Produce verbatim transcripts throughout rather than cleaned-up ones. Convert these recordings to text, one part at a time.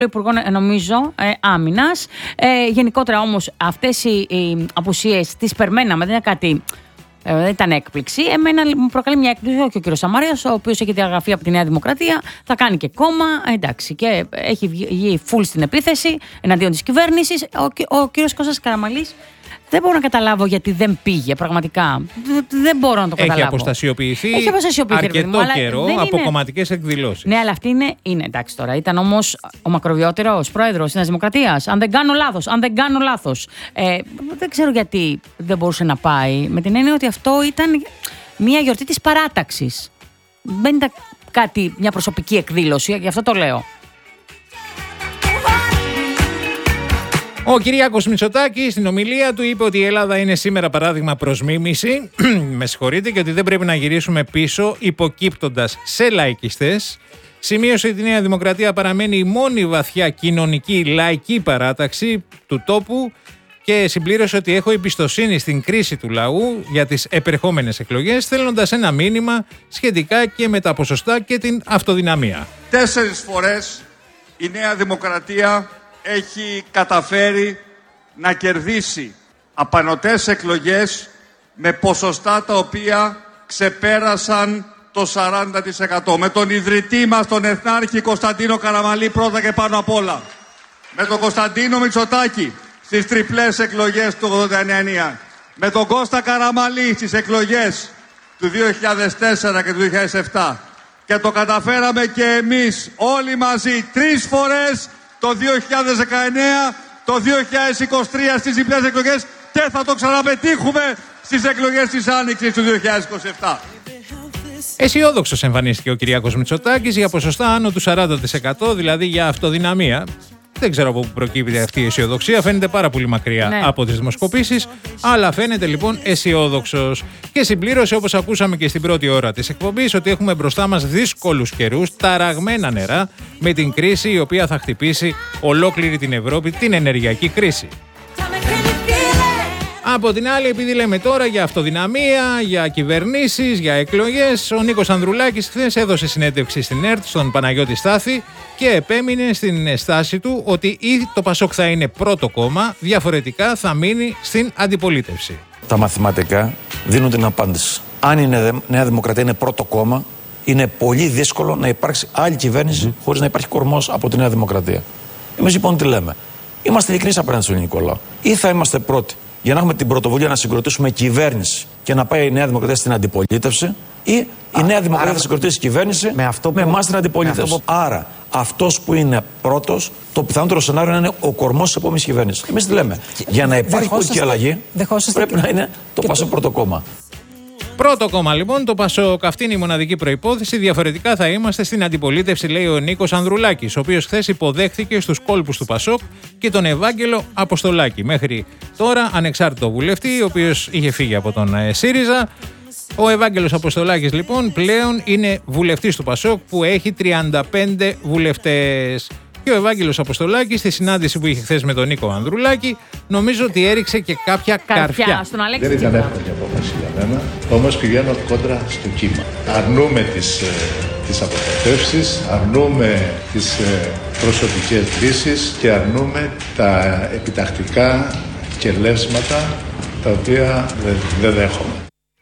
Υπουργών, νομίζω, ε, άμυνας. Ε, γενικότερα όμως αυτές οι, οι απουσίες τις περμέναμε, δεν είναι κάτι. Ε, δεν ήταν έκπληξη. Εμένα μου προκαλεί μια έκπληξη και ο κ. Σαμαρίας, ο οποίος έχει διαγραφεί από τη Νέα Δημοκρατία, θα κάνει και κόμμα. Εντάξει, και έχει βγει φουλ στην επίθεση εναντίον της κυβέρνησης. Ο, ο κ. Κώστας Καραμανλής. Δεν μπορώ να καταλάβω γιατί δεν πήγε, πραγματικά. Δεν μπορώ να το καταλάβω. Έχει αποστασιοποιηθεί, Έχει αποστασιοποιηθεί αρκετό μου, καιρό από είναι... κομματικές εκδηλώσεις. Ναι, αλλά αυτή είναι, είναι εντάξει τώρα. Ήταν όμως ο μακροβιότερος πρόεδρος της Νέας Δημοκρατίας. Αν δεν κάνω λάθος, αν δεν κάνω λάθος. Ε, δεν ξέρω γιατί δεν μπορούσε να πάει. Με την έννοια ότι αυτό ήταν μια γιορτή της παράταξης. Δεν ήταν κάτι, μια προσωπική εκδήλωση, γι' αυτό το λέω. Ο Κυριάκος Μητσοτάκης στην ομιλία του είπε ότι η Ελλάδα είναι σήμερα παράδειγμα προς μίμηση, με συγχωρείτε, και ότι δεν πρέπει να γυρίσουμε πίσω υποκύπτοντας σε λαϊκιστές. Σημείωσε ότι η Νέα Δημοκρατία παραμένει η μόνη βαθιά κοινωνική λαϊκή παράταξη του τόπου και συμπλήρωσε ότι έχω εμπιστοσύνη στην κρίση του λαού για τις επερχόμενες εκλογές, στέλνοντας ένα μήνυμα σχετικά και με τα ποσοστά και την αυτοδυναμία. Τέσσερις φορές η Νέα Δημοκρατία έχει καταφέρει να κερδίσει απανωτές εκλογές με ποσοστά τα οποία ξεπέρασαν το σαράντα τοις εκατό. Με τον ιδρυτή μας, τον Εθνάρχη Κωνσταντίνο Καραμανλή, πρώτα και πάνω απ' όλα. Με τον Κωνσταντίνο Μητσοτάκη στις τριπλές εκλογές του ογδόντα εννέα. Με τον Κώστα Καραμανλή στις εκλογές του δύο χιλιάδες τέσσερα και του δύο χιλιάδες επτά. Και το καταφέραμε και εμείς όλοι μαζί τρεις φορές το δύο χιλιάδες δεκαεννέα, το δύο χιλιάδες είκοσι τρία στις διπλές εκλογές και θα το ξαναπετύχουμε στις εκλογές της Άνοιξης του δύο χιλιάδες είκοσι επτά. Αισιόδοξος εμφανίστηκε ο Κυριάκος Μητσοτάκης για ποσοστά άνω του σαράντα τοις εκατό, δηλαδή για αυτοδυναμία. Δεν ξέρω από πού προκύπτει αυτή η αισιοδοξία. Φαίνεται πάρα πολύ μακριά ναι. από τις δημοσκοπήσεις, αλλά φαίνεται λοιπόν αισιόδοξος. Και συμπλήρωσε, όπως ακούσαμε και στην πρώτη ώρα της εκπομπής, ότι έχουμε μπροστά μας δύσκολους καιρούς, ταραγμένα νερά, με την κρίση η οποία θα χτυπήσει ολόκληρη την Ευρώπη, την ενεργειακή κρίση. Από την άλλη, επειδή λέμε τώρα για αυτοδυναμία, για κυβερνήσεις, για εκλογές, ο Νίκος Ανδρουλάκης χθες έδωσε συνέντευξη στην ΕΡΤ, στον Παναγιώτη Στάθη, και επέμεινε στην στάση του ότι ή το ΠΑΣΟΚ θα είναι πρώτο κόμμα, διαφορετικά θα μείνει στην αντιπολίτευση. Τα μαθηματικά δίνουν την απάντηση. Αν η Νέα Δημοκρατία είναι πρώτο κόμμα, είναι πολύ δύσκολο να υπάρξει άλλη κυβέρνηση mm. χωρίς να υπάρχει κορμός από τη Νέα Δημοκρατία. Εμείς λοιπόν τι λέμε? Είμαστε ειλικρινείς απέναντι στον ελληνικό λαό. Ή θα είμαστε πρώτοι για να έχουμε την πρωτοβουλία να συγκροτήσουμε κυβέρνηση και να πάει η Νέα Δημοκρατία στην αντιπολίτευση, ή η Α, Νέα Δημοκρατία άρα, θα συγκροτήσει κυβέρνηση με, αυτό που, με εμάς στην αντιπολίτευση. Αυτό που... Άρα, αυτός που είναι πρώτος, το πιθανότερο σενάριο είναι ο κορμός της επόμενης κυβέρνησης. Εμείς τι λέμε? Για να υπάρχει πολιτική αλλαγή, πρέπει να είναι το ΠΑΣΟΚ πρώτο κόμμα. Πρώτο κόμμα λοιπόν, το ΠΑΣΟΚ. Αυτή είναι η μοναδική προϋπόθεση. Διαφορετικά θα είμαστε στην αντιπολίτευση, λέει ο Νίκος Ανδρουλάκης, ο οποίος χθες υποδέχθηκε στους κόλπους του ΠΑΣΟΚ και τον Ευάγγελο Αποστολάκη. Μέχρι τώρα ανεξάρτητο βουλευτή, ο οποίος είχε φύγει από τον ΣΥΡΙΖΑ. Ο Ευάγγελος Αποστολάκης λοιπόν πλέον είναι βουλευτής του ΠΑΣΟΚ, που έχει τριάντα πέντε βουλευτές. Και ο Ευάγγελος Αποστολάκης, στη συνάντηση που είχε χθες με τον Νίκο Ανδρουλάκη, νομίζω ότι έριξε και κάποια καρφιά. καρφιά. Στον Αλέξη Δεν ήταν εύκολη απόφαση για μένα, όμως πηγαίνω κόντρα στο κύμα. Αρνούμε τις, τις αποκατεύσεις, αρνούμε τις προσωπικές λύσεις και αρνούμε τα επιτακτικά κελεύσματα τα οποία δεν, δεν δέχομαι.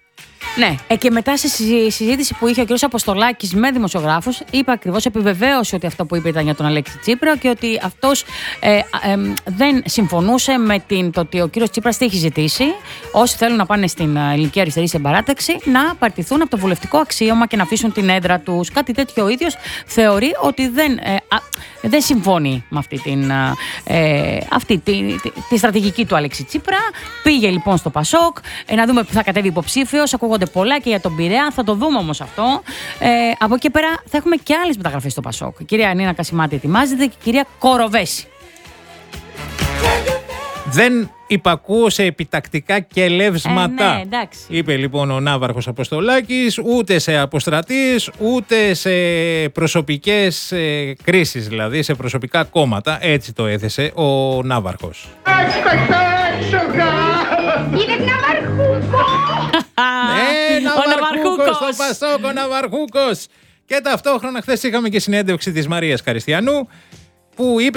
Ναι, ε, και μετά στη συζήτηση που είχε ο κ. Αποστολάκης με δημοσιογράφους, είπε ακριβώς, επιβεβαίωσε ότι αυτό που είπε ήταν για τον Αλέξη Τσίπρα και ότι αυτός ε, ε, ε, δεν συμφωνούσε με την, το ότι ο κ. Τσίπρας τι έχει ζητήσει, όσοι θέλουν να πάνε στην Ελληνική Αριστερή σε παράταξη, να παρτιθούν από το βουλευτικό αξίωμα και να αφήσουν την έδρα τους. Κάτι τέτοιο ο ίδιος θεωρεί ότι δεν, ε, α, δεν συμφωνεί με αυτή, την, ε, αυτή τη, τη, τη στρατηγική του Αλέξη Τσίπρα. Πήγε λοιπόν στο ΠΑΣΟΚ, ε, να δούμε που θα κατέβει υποψήφιος. Ακούγονται πολλά και για τον Πειραιά, θα το δούμε όμως αυτό. Ε, από εκεί πέρα θα έχουμε και άλλες μεταγραφές στο ΠΑΣΟΚ. Η κυρία Νίνα Κασιμάτη ετοιμάζεται και η κυρία Κοροβέση. Δεν υπακούω σε επιτακτικά κελεύσματα, ε, ναι, είπε λοιπόν ο Ναύαρχος Αποστολάκης, ούτε σε αποστρατείς, ούτε σε προσωπικές ε, κρίσεις, δηλαδή σε προσωπικά κόμματα. Έτσι το έθεσε ο Ναύαρχος. Είναι Ναυαρχούκο! Ε, Ναυαρχούκος, στο ΠΑΣΟΚ, ο Ναυαρχούκος. Και ταυτόχρονα χθες είχαμε και συνέντευξη της Μαρίας Καριστιανού, που είπε